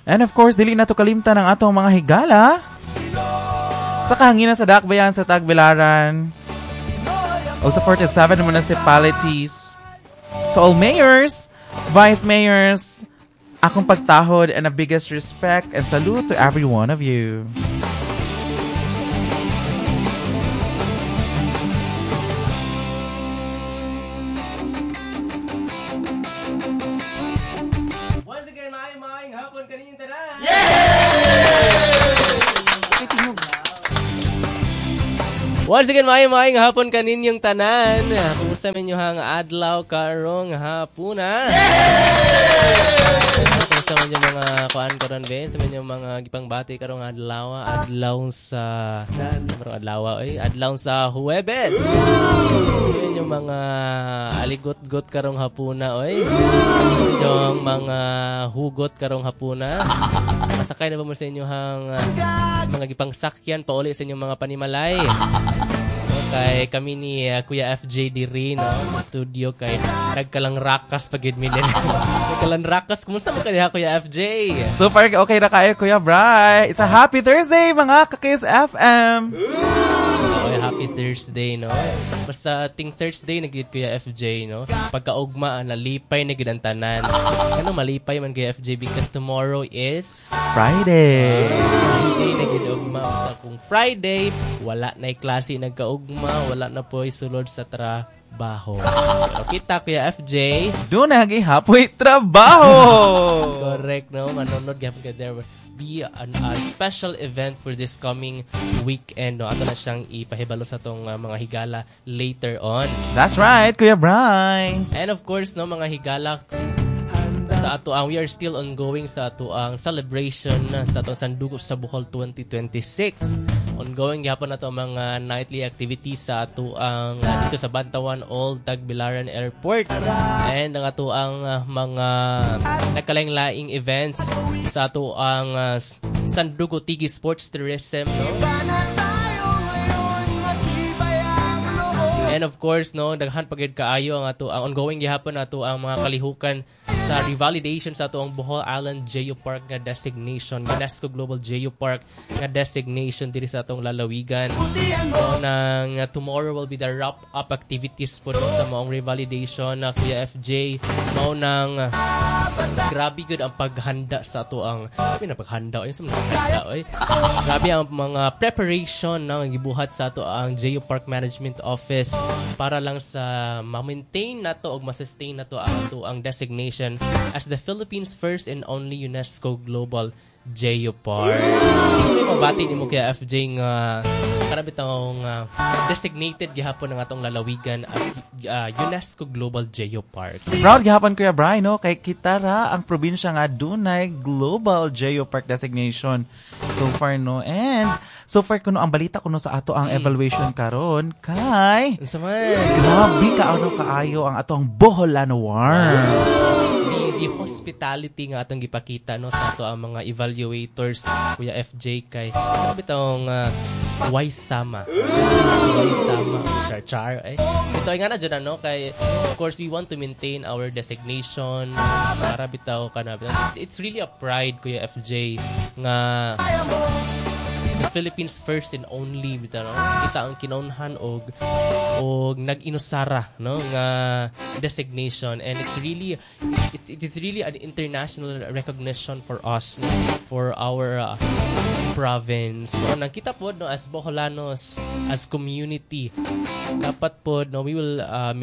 And of course, dili na to kalimtan ng atong mga higala sa kahanginan sa Dakbayan sa Tagbilaran o sa 47 municipalities. To all mayors, vice mayors, akong pagtahod and the biggest respect and salute to every one of you. Once again, maayong hapon kaninyong tanan. Once again, maayong hapon kaninyong tanan. Kumusta man yung hang adlaw karong hapuna? Kumusta man yung mga kuan karon ben? Sa man yung mga gipangbati karong adlaw sa adlaw sa Huwebes. Sa yung mga aligot-got karong hapuna oy. Yung mga hugot karong hapuna. Masakay na ba mo sa inyo hang mga gipangsakyan pauli sa inyong mga panimalay? Kay kami ni Kuya FJ diri no sa studio kay nagkalang rakas pagid mi din. Nagkalang rakas. Kumusta mo kaya Kuya FJ? So far okay ra kayo Kuya Bri. It's a happy Thursday mga ka-Kiss FM. Okay, happy Thursday no. Basta ting Thursday nagid Kuya FJ no. Pagkaugma nalipay na gid ang tanan. Ano malipay man Kuya FJ because tomorrow is Friday. Friday na gid ugma sa kung Friday wala na klase nagkaugma, wala na po sulod sa trabaho. Pero kita Kuya FJ, doon naghihapoy trabaho. Correct no, manunod gyapon ka there be a special event for this coming weekend no. Ato na siyang ipahibalo sa tong mga higala later on. That's right, Kuya Bryce. And of course no mga higala sa ato ang we are still ongoing sa ato ang celebration sa ato Sandugo sa Bohol 2026. Ongoing gyapon nato ang mga nightly activities sa ato ang dito sa Bantawan Old Tagbilaran Airport and ang ato ang mga nagkalaing-laing events sa ato ang Sandugo Tigi Sports Tourism no. And of course no daghan pagid kaayo ang ato ang ongoing gyapon nato ang mga kalihukan sa revalidation sa ato ang Bohol Island Geopark nga designation, UNESCO Global Geopark nga designation diri sa atong lalawigan. So, nang tomorrow will be the wrap-up activities po sa maong revalidation na Kuya FJ. Mao nang grabe gud ang paghanda sa ato ang paghanda grabe ang mga preparation na gibuhat sa ato ang Geopark Management Office para lang sa ma-maintain nato og ma-sustain nato ang designation as the Philippines' first and only UNESCO Global Geopark. So, mabati ni mo kaya FJ nga karami taong designated gihapon ng atong lalawigan as UNESCO Global Geopark. Proud gihapon Kuya Bri no kay kita ra ang probinsya nga dunay Global Geopark designation so far no. And so far kuno ang balita kuno sa ato ang evaluation karon kay grabe kaayo ang atong Boholano Warm. The hospitality nga atong gipakita no sa ato ang mga evaluators Kuya FJ kay grabe tong Waisama char ito ay nga na dyan no kay of course we want to maintain our designation para bitaw kana it's really a pride Kuya FJ nga the Philippines first and only bitaw no kita ang kinunhan og nag-inusara no nga designation and it is really an international recognition for us no? For our province. So, nakita po no as Boholanos as community dapat po no we will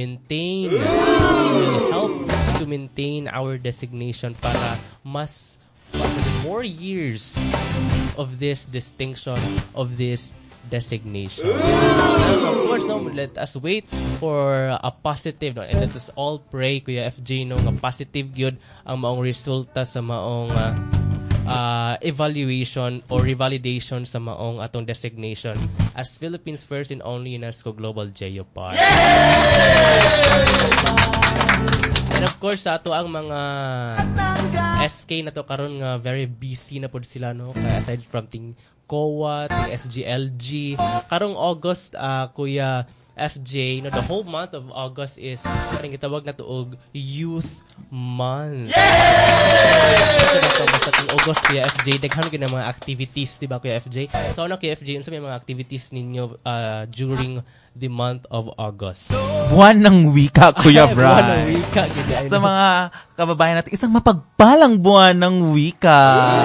help to maintain our designation para mas more years of this distinction of this designation. Of course, no, let us wait for a positive, no, and let us all pray, Kuya FJ, no, nga positive yun ang maong resulta sa maong evaluation or revalidation sa maong atong designation as Philippines first and only UNESCO Global Geopark. And of course, sa ato ang mga SK na to karon nga very busy na pod sila no kaya aside from ting COA, ting SGLG karong August Kuya FJ no the whole month of August is karing gitawag na to og Youth Month. Basta ting August, Kuya FJ, daghan gyud mga activities, di ba, Kuya FJ? So ano, Kuya FJ, unsa may mga activities ninyo during the month of August? Buwan ng wika, Kuya Bri. Buwan ng wika, gid. Sa mga kababayan natin, isang mapagpalang buwan ng wika.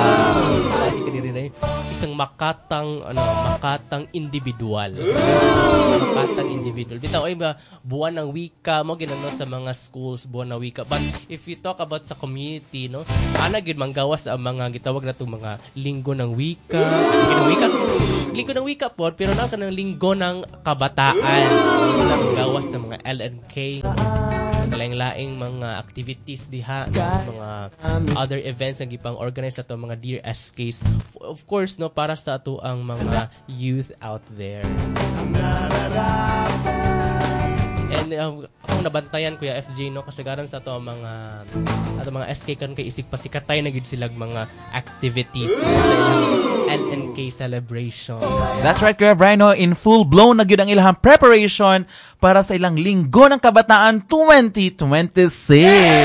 Isang makatang individual. Makatang individual. Bitaw ay ba buwan ng wika mo ginano sa mga schools, buwan ng wika. But if you talk about sa community, no, ana gid manggawas ang mga gitawag na tong mga linggo ng wika. Linggo ng wika po, pero na kanang linggo ng kabataan. Manggawas ng mga LNK. Laing-laing mga activities diha, mga other events nga gipang organize ato mga Dear SKs, of course, no, para sa ato ang mga youth out there. And akong nabantayan, Kuya FJ, no, kasagaran sa ato mga SK karon kay isig pasikatay na gid silag mga activities no, sa ilang LNK celebration. That's right, Kuya Brian, no, in full blown na gyud ang ilang preparation para sa ilang linggo ng kabataan 2026.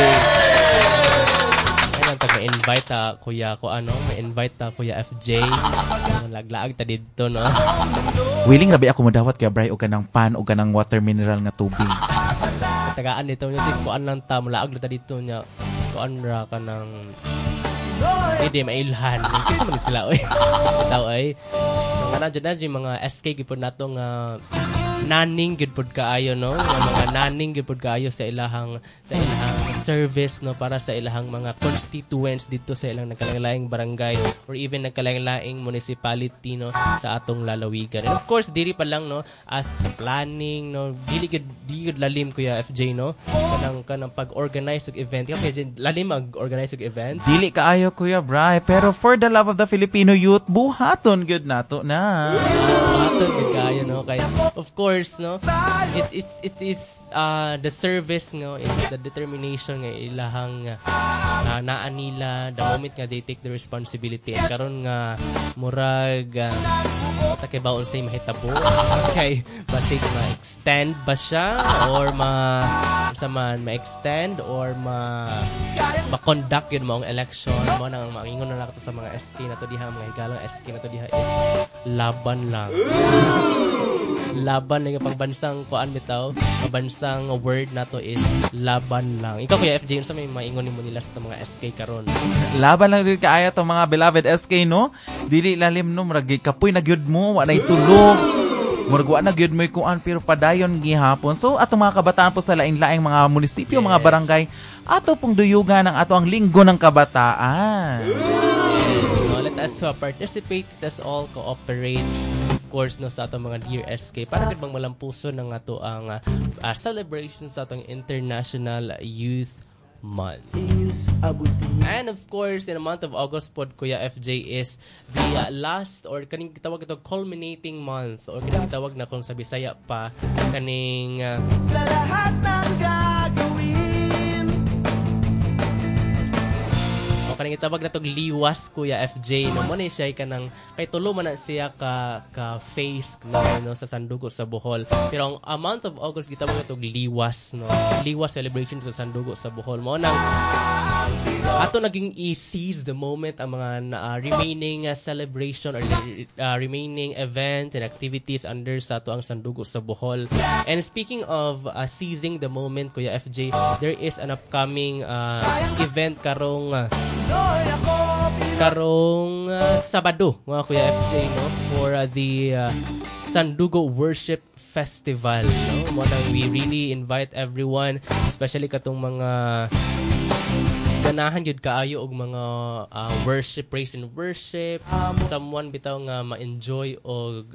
May-invite Kuya ko may-invite Kuya FJ. Laglaag ta dito, no. Willing rabi ako modawat, Kuya Brian, o kanang pan o kanang water mineral nga tubig. Tagaan dito nya kuan lang ta mulaag ta dito nya. Kuan ra kanang hindi mailhan. Kasi man sila oy. Taw ay. Nga na dyan mga SK gipon nato nga naning gid pod kaayo, no, mga naning gid pod kaayo sa ilahang service, no, para sa ilahang mga constituents dito sa ilang nagkalaing barangay or even nagkalaing municipality, no, sa atong lalawigan. And of course diri pa lang, no, as planning, no, dili gid lalim, Kuya FJ, no, kanang pag-organize og event. Okay, lalim mag-organize og event. Dili kaayo, Kuya Bri, pero for the love of the Filipino youth, buhaton gud nato na. Buhaton gud kaayo, no, kay of course, no, it is the service, no, it's the determination nga ilahang naa nila the moment nga they take the responsibility. And karon nga murag takibaon say mahitabo, okay, basig ma-extend ba siya or ma-extend or ma-conduct yun mo ang election mo nang maingon na lang ito sa mga SK na to diha, mga higalang SK na to diha is laban lang. Laban lang yung pangbansang kuan bitaw, pangbansang word na to is laban lang. Ikaw, Kuya FJ, sa may maingon mo nila sa mga SK karon? Laban lang din kaaya to mga beloved SK, no. Dili lalim, no, murag kapoy na gyud mo, wa nay tulog. Murag wa na gyud mo kuan pero padayon gihapon. So ato mga kabataan po sa laing-laing mga munisipyo, yes, mga barangay, ato pong duyugan ang ato ang linggo ng kabataan. Yes, no, let us participate, let us all cooperate. Of course, no, sa atong mga Dear SK para gid bang malampuson ng ato ang celebration sa atong International Youth Month. And of course, in the month of August pod, Kuya FJ, is the last or kaning gitawag ito culminating month or kaning gitawag na kung sa Bisaya pa kaning sa lahat ng gagawin kaning gitawag na tong liwas, Kuya FJ, no, mo ni siya kanang kay tulo man na siya ka face, no, sa Sandugo sa Bohol. Pero ang month of August gitawag na tong liwas, no, liwas celebration sa Sandugo sa Bohol. Mo nang ato naging seize the moment ang mga remaining celebration or remaining event and activities under sa ato ang Sandugo sa Bohol. And speaking of seizing the moment, Kuya FJ, there is an upcoming event karong Sabado, mga Kuya FJ, no, for the Sandugo Worship Festival, no. We really invite everyone, especially katong mga ganahan yun kaayo og mga worship, praise and worship, someone bitaw nga ma-enjoy og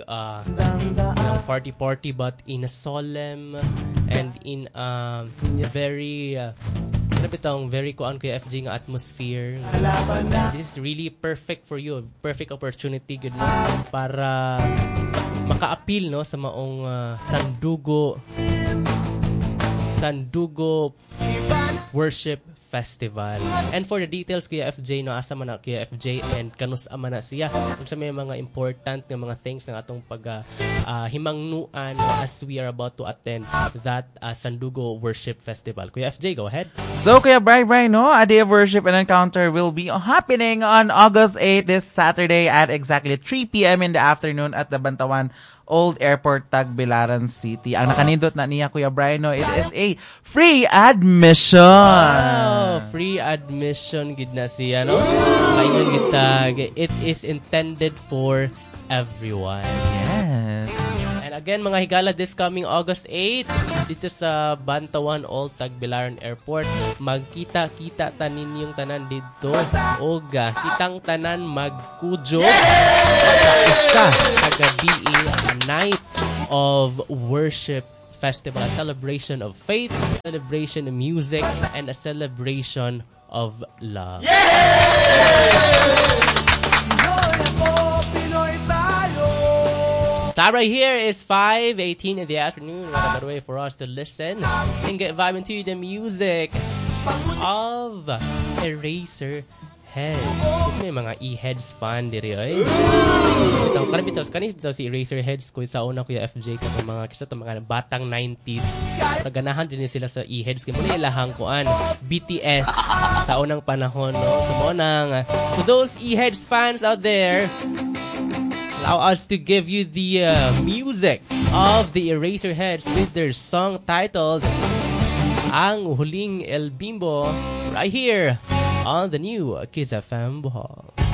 party but in a solemn and in very very kuan Kuya FJ nga atmosphere. This is really perfect for you, perfect opportunity good no, para maka-appeal, no, sa maong Sandugo Worship Festival. And for the details, Kuya FJ, no, asa man na Kuya FJ and kanus ama na siya. Kung sa may mga important nga mga things ng atong pag himangnuan as we are about to attend that Sandugo Worship Festival. Kuya FJ, go ahead. So, Kuya Bri, no, a day of worship and encounter will be happening on August 8 this Saturday at exactly 3 p.m. in the afternoon at the Bantawan Old Airport, Tagbilaran City. Ang nakanindot na niya, Kuya Brian, no, it is a free admission. Wow, free admission gid na siya, no? Kayon gitag, it is intended for everyone. Yes. And again, mga higala, this coming August 8, dito sa Bantawan Old Tagbilaran Airport, magkita-kita tanin yung tanan dito. Oga, kitang tanan magkujo sa isa kagabi, a night of worship festival, a celebration of faith, a celebration of music, and a celebration of love. Time right here is 5:18 in the afternoon. What a better way for us to listen and get vibing to the music of Eraser Heads. Kasi may mga e-heads fan diri ay. Kanibitaw si Eraser Heads ko sa una Kuya FJ katong mga kisa to mga batang 90s. Ganahan din sila sa e-heads kay mo ilahang kuan BTS sa unang panahon, no. So mo nang to those e-heads fans out there, allow us to give you the music of the Eraserheads with their song titled Ang Huling El Bimbo right here on the new Kiss FM Bohol.